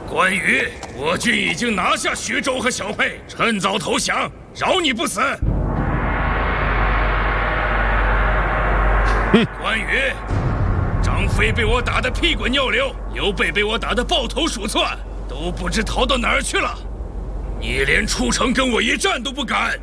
关羽，我军已经拿下徐州和小沛，趁早投降，饶你不死。关羽，张飞被我打得屁滚尿流，刘备被我打得抱头鼠窜，都不知逃到哪儿去了。你连出城跟我一战都不敢。